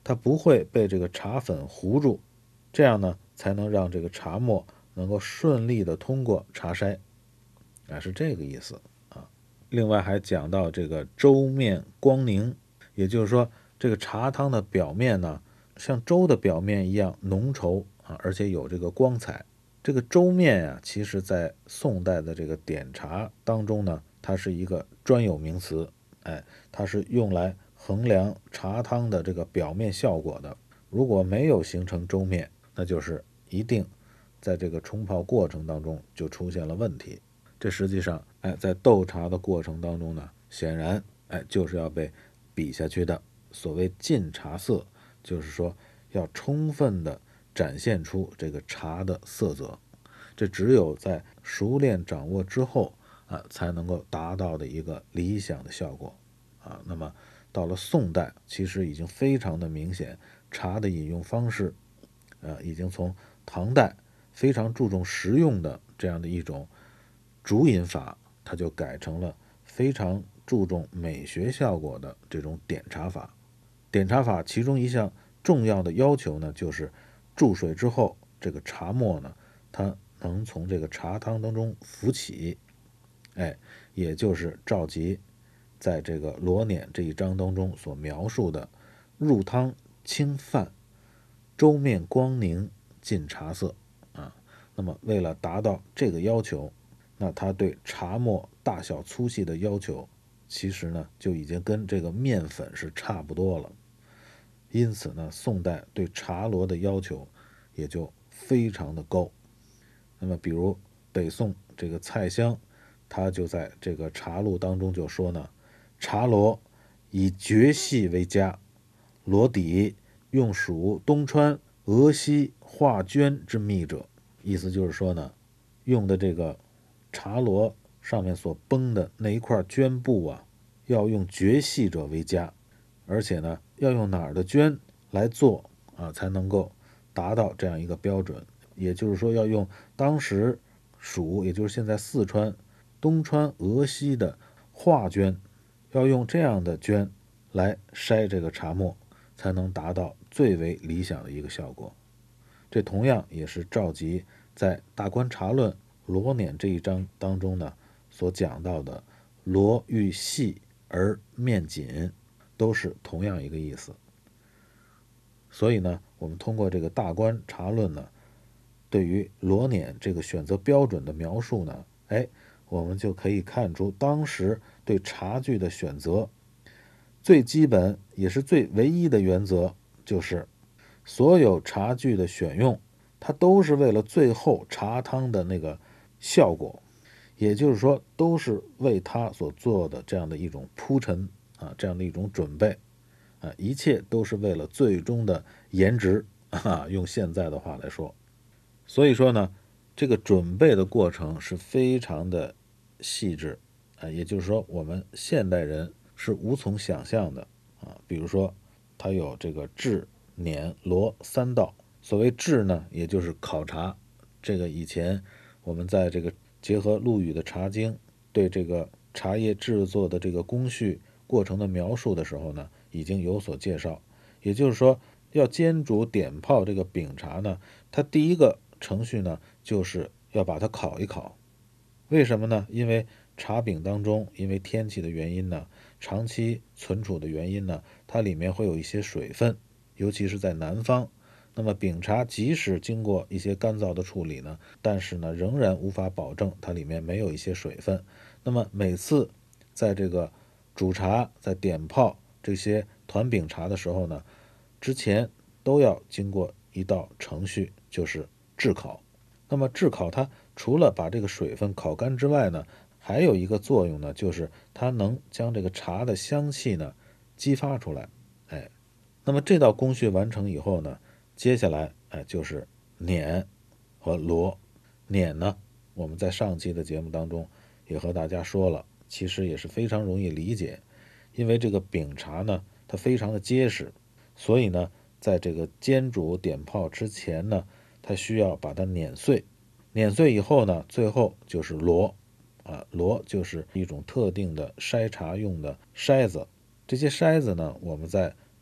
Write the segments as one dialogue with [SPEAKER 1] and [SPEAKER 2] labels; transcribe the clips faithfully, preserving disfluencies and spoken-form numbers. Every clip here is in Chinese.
[SPEAKER 1] 它不会被这个茶粉糊住，这样呢才能让这个茶沫能够顺利的通过茶筛，啊，是这个意思啊。另外还讲到这个粥面光凝，也就是说这个茶汤的表面呢，像粥的表面一样浓稠啊，而且有这个光彩。这个粥面啊，其实在宋代的这个点茶当中呢，它是一个专有名词，哎，它是用来衡量茶汤的这个表面效果的。如果没有形成粥面，那就是一定在这个冲泡过程当中就出现了问题。这实际上，哎，在斗茶的过程当中呢，显然，哎，就是要被比下去的。所谓尽茶色，就是说要充分的展现出这个茶的色泽，这只有在熟练掌握之后啊，才能够达到的一个理想的效果啊。那么到了宋代，其实已经非常的明显，茶的饮用方式，呃，已经从唐代非常注重实用的这样的一种煮饮法，它就改成了非常注重美学效果的这种点茶法。点茶法其中一项重要的要求呢，就是注水之后，这个茶沫呢，它能从这个茶汤当中浮起，哎，也就是赵佶在这个罗辇这一章当中所描述的入汤清泛，粥面光凝，尽茶色啊。那么为了达到这个要求，那他对茶沫大小粗细的要求，其实呢就已经跟这个面粉是差不多了。因此呢，宋代对茶罗的要求也就非常的高。那么比如北宋这个蔡襄，他就在这个茶录当中就说呢，茶罗以绝细为佳，罗底用属东川、俄西画绢之密者。意思就是说呢，用的这个茶罗上面所绷的那一块绢布啊，要用绝细者为佳，而且呢，要用哪儿的绢来做啊，才能够达到这样一个标准。也就是说，要用当时蜀，也就是现在四川、东川、俄西的画绢，要用这样的绢来筛这个茶沫，才能达到最为理想的一个效果。这同样也是赵佶在《大观茶论》罗辇这一章当中呢所讲到的罗欲细而面紧，都是同样一个意思。所以呢，我们通过这个《大观茶论》呢，对于罗辇这个选择标准的描述呢，哎，我们就可以看出当时对茶具的选择最基本也是最唯一的原则，就是所有茶具的选用，它都是为了最后茶汤的那个效果，也就是说，都是为它所做的这样的一种铺陈啊，这样的一种准备啊，一切都是为了最终的颜值啊，用现在的话来说。所以说呢，这个准备的过程是非常的细致啊，也就是说，我们现代人是无从想象的啊。比如说，它有这个制、碾、罗三道。所谓制呢，也就是考察。这个以前我们在这个结合陆羽的《茶经》对这个茶叶制作的这个工序过程的描述的时候呢，已经有所介绍。也就是说，要煎煮点泡这个饼茶呢，它第一个程序呢，就是要把它烤一烤。为什么呢？因为茶饼当中，因为天气的原因呢，长期存储的原因呢，它里面会有一些水分，尤其是在南方。那么饼茶即使经过一些干燥的处理呢，但是呢，仍然无法保证它里面没有一些水分。那么每次在这个煮茶、在点泡这些团饼茶的时候呢，之前都要经过一道程序，就是炙烤。那么炙烤它除了把这个水分烤干之外呢，还有一个作用呢，就是它能将这个茶的香气呢激发出来。哎，那么这道工序完成以后呢，接下来哎就是碾和罗。碾呢，我们在上期的节目当中也和大家说了，其实也是非常容易理解，因为这个饼茶呢，它非常的结实，所以呢，在这个煎煮点泡之前呢，它需要把它碾碎。碾碎以后呢，最后就是罗啊，罗就是一种特定的筛茶用的筛子。这些筛子呢，我们在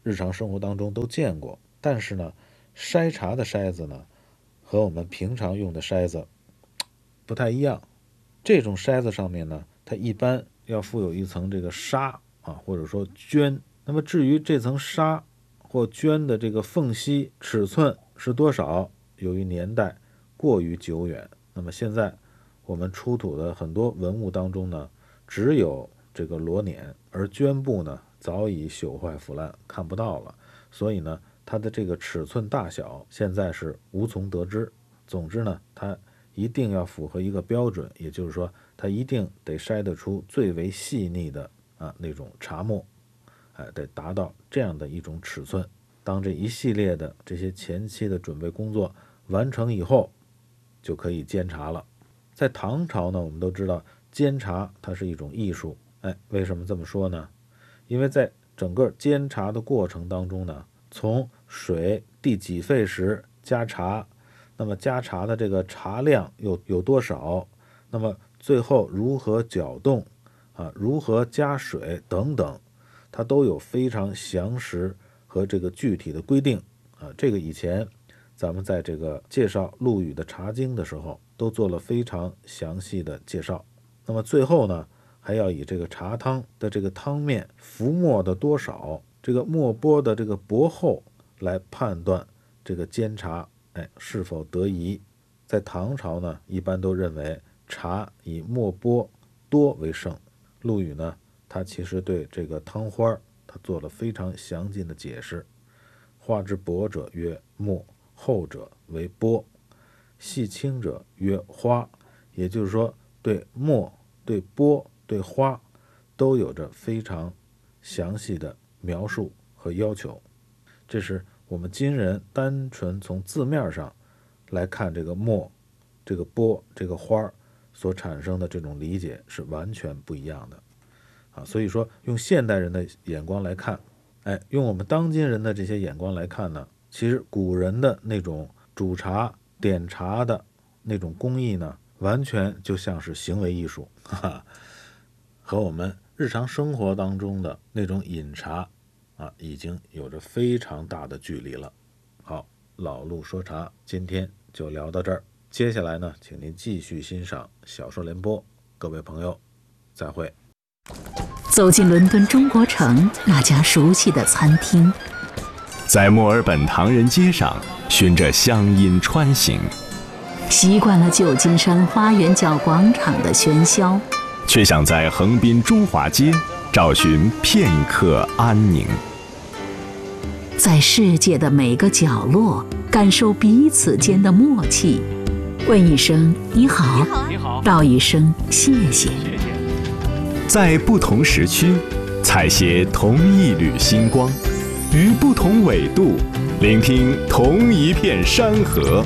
[SPEAKER 1] 日常生活当中都见过。但是呢，筛茶的筛子呢，和我们平常用的筛子不太一样。这种筛子上面呢，它一般要附有一层这个纱啊，或者说绢。那么至于这层纱或绢的这个缝隙尺寸是多少，由于年代过于久远，那么现在我们出土的很多文物当中呢，只有这个螺捻，而绢布呢早已朽坏腐烂，看不到了。所以呢，它的这个尺寸大小现在是无从得知。总之呢，它一定要符合一个标准，也就是说，它一定得筛得出最为细腻的啊那种茶沫，哎，得达到这样的一种尺寸。当这一系列的这些前期的准备工作完成以后，就可以煎茶了。在唐朝呢，我们都知道煎茶它是一种艺术。哎，为什么这么说呢？因为在整个煎茶的过程当中呢，从水第几沸时加茶，那么加茶的这个茶量又有多少，那么最后如何搅动啊，如何加水等等，它都有非常详实和这个具体的规定啊。这个以前咱们在这个介绍陆羽的茶经的时候都做了非常详细的介绍。那么最后呢，还要以这个茶汤的这个汤面浮沫的多少，这个沫波的这个薄厚来判断这个煎茶哎是否得宜。在唐朝呢，一般都认为茶以沫波多为胜。陆羽呢，他其实对这个汤花他做了非常详尽的解释。花之薄者曰沫，厚者为波，细轻者曰花。也就是说，对沫、对波、对花都有着非常详细的描述和要求。这是我们今人单纯从字面上来看这个沫、这个波、这个花所产生的这种理解是完全不一样的啊。所以说，用现代人的眼光来看，哎，用我们当今人的这些眼光来看呢，其实古人的那种煮茶、点茶的那种工艺呢，完全就像是行为艺术，哈哈，和我们日常生活当中的那种饮茶啊，已经有着非常大的距离了。好，老陆说茶今天就聊到这儿，接下来呢，请您继续欣赏小说联播，各位朋友，再会。
[SPEAKER 2] 走进伦敦中国城那家熟悉的餐厅，
[SPEAKER 3] 在墨尔本唐人街上循着乡音穿行，
[SPEAKER 2] 习惯了旧金山花园角广场的喧嚣，
[SPEAKER 3] 却想在横滨中华街找寻片刻安宁。
[SPEAKER 2] 在世界的每个角落感受彼此间的默契，问一声你好，
[SPEAKER 4] 你好，
[SPEAKER 2] 道一声谢谢。
[SPEAKER 4] 谢谢。
[SPEAKER 3] 在不同时区采撷同一缕星光，于不同纬度聆听同一片山河。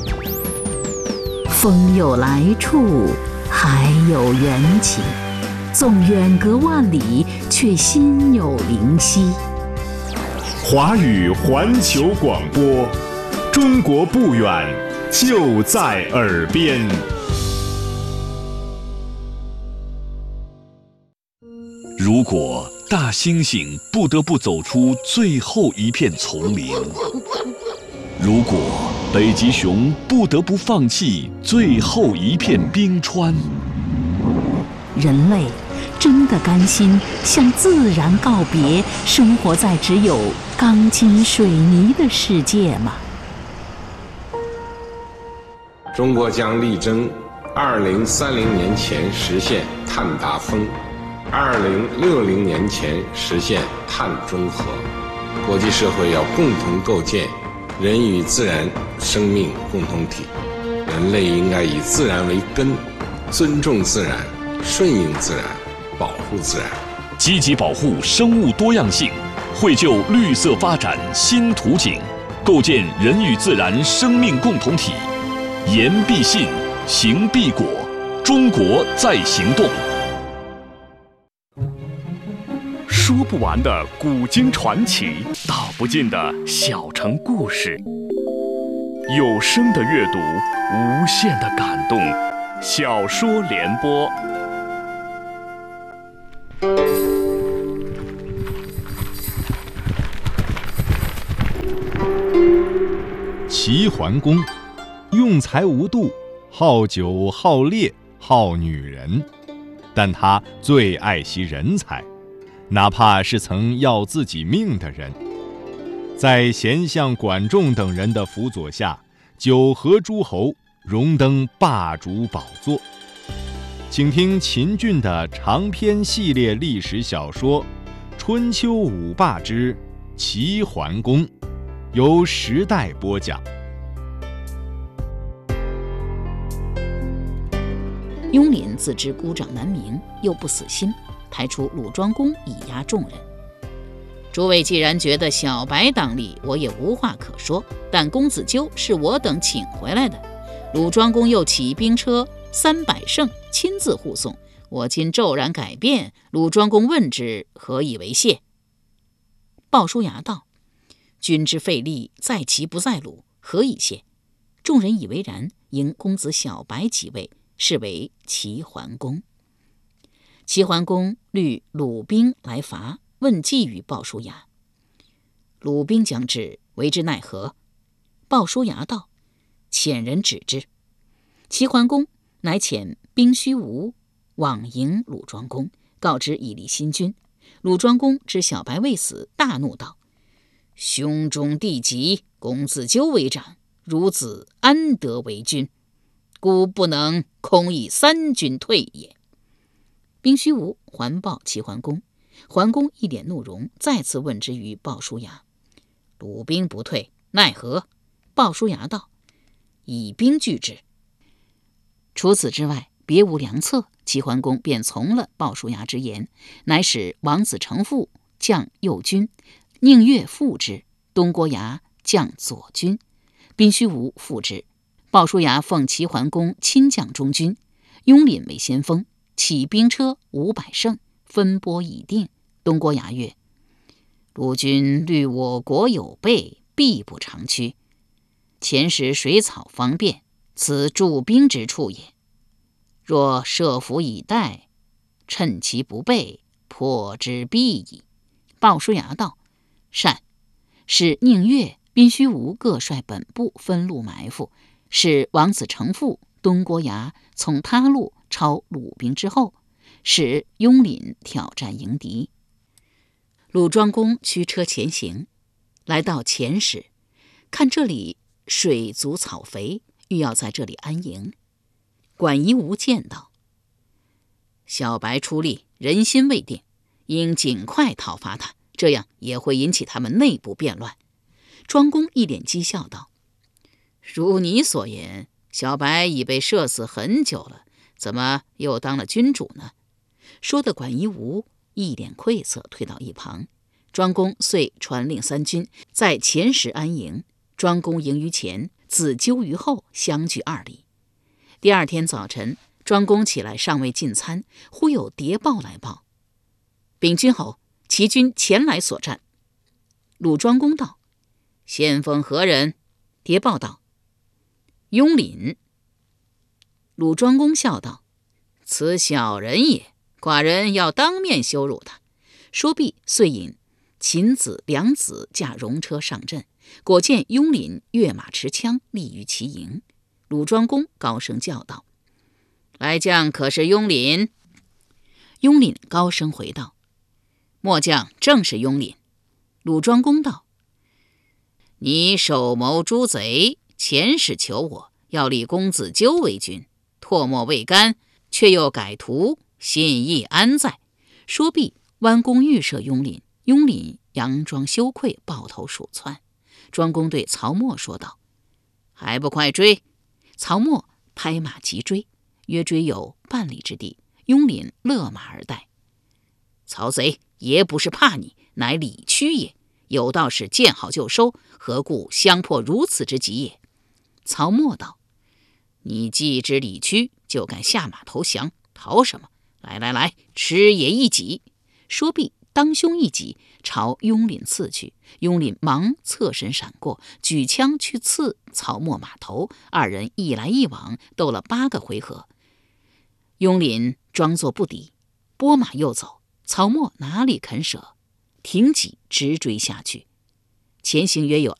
[SPEAKER 2] 风有来处，海有缘起，纵远隔万里，却心有灵犀。
[SPEAKER 3] 华语环球广播，中国不远，就在耳边。
[SPEAKER 5] 如果大猩猩不得不走出最后一片丛林，如果北极熊不得不放弃最后一片冰川，
[SPEAKER 2] 人类真的甘心向自然告别，生活在只有钢筋水泥的世界吗？
[SPEAKER 6] 中国将力争二零三零年前实现碳达峰，二零六零年前实现碳中和。国际社会要共同构建人与自然生命共同体，人类应该以自然为根，尊重自然，顺应自然，保护自然，
[SPEAKER 5] 积极保护生物多样性，绘就绿色发展新图景，构建人与自然生命共同体。言必信，行必果，中国在行动。
[SPEAKER 4] 说不完的古今传奇，道不尽的小城故事，有声的阅读，无限的感动。小说联播。
[SPEAKER 3] 齐桓公，用财无度，好酒好猎好女人，但他最爱惜人才，哪怕是曾要自己命的人。在贤相管仲等人的辅佐下，九合诸侯，荣登霸主宝座。请听秦俊的长篇系列历史小说《春秋五霸之齐桓公》，由时代播讲。
[SPEAKER 2] 雍廪自知孤掌难鸣，又不死心，抬出鲁庄公以压众人。诸位既然觉得小白当立，我也无话可说，但公子纠是我等请回来的，鲁庄公又起兵车三百乘，亲自护送，我今骤然改变，鲁庄公问之，何以为谢？鲍叔牙道：君之费力，在齐不在鲁，何以谢？众人以为然，迎公子小白即位，是为齐桓公。齐桓公虑鲁兵来伐，问计于鲍叔牙。鲁兵将至，为之奈何？鲍叔牙道：遣人止之。齐桓公乃遣兵虚无往迎鲁庄公，告知以立新君。鲁庄公知小白未死，大怒道：兄中弟及，公子纠为长，孺子安得为君？孤不能空以三军退也。兵虚无还报齐桓公，桓公一脸怒容，再次问之于鲍叔牙。鲁兵不退，奈何？鲍叔牙道：以兵拒之。除此之外，别无良策，齐桓公便从了鲍叔牙之言，乃使王子成父将右军，宁越副之，东郭牙将左军，宾虚无副之。鲍叔牙奉齐桓公亲将中军，雍廪为先锋，起兵车五百乘，分拨已定。东郭牙曰：鲁君虑我国有备，必不长驱。前时水草方便，此驻兵之处也。若设伏以待，趁其不备，破之必矣。鲍叔牙道：善。使宁越、宾虚无各率本部分路埋伏，使王子成父、东郭牙从他路抄鲁兵之后，使雍廪挑战迎敌。鲁庄公驱车前行，来到前时，看这里水足草肥，欲要在这里安营。管夷吾见到小白出力，人心未定，应尽快讨伐他，这样也会引起他们内部变乱。庄公一脸讥笑道：如你所言，小白已被射死很久了，怎么又当了君主呢？说的管夷吾一脸愧色，退到一旁。庄公遂传令三军在前时安营，庄公营于前，子纠于后，相距二里。第二天早晨，庄公起来尚未进餐，忽有谍报来报：禀君侯，齐军前来所战。鲁庄公道：先锋何人？谍报道：雍廪。鲁庄公笑道：此小人也，寡人要当面羞辱他。说毕，遂引秦子、梁子驾戎车上阵，果见雍廪跃马持枪，立于其营。鲁庄公高声叫道：来将可是雍廪？雍廪高声回道：末将正是雍廪。鲁庄公道：你手谋诛贼，前使求我，要立公子纠为君，唾沫未干，却又改图，心意安在？说毕，弯弓欲射雍廪，雍廪佯装羞愧，抱头鼠窜。庄公对曹沫说道：还不快追！曹沫拍马急追，约追有半里之地，雍廪勒马而待。曹贼也不是怕你，乃理屈也，有道是见好就收，何故相迫如此之急也？曹沫道：你既知理屈，就敢下马投降，逃什么？来来来，吃也一戟！说毕，当胸一戟，朝雍廪刺去。雍廪忙侧身闪过，举枪去刺曹沫马头，二人一来一往，斗了八个回合。雍廪装作不敌，拨马又走，曹沫哪里肯舍，挺戟直追下去。前行约有